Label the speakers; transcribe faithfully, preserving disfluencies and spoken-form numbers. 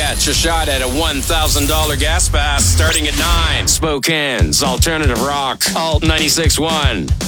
Speaker 1: Catch a shot at a one thousand dollars gas pass starting at nine. Spokane's Alternative Rock, Alt ninety-six point one.